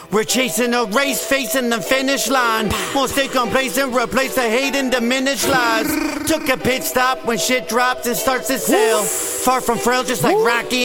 We're chasing a race, facing the finish line. Won't stay complacent, replace the hate and diminish lies. Took a pit stop when shit drops and starts to sail. Far from frail, just like Rocky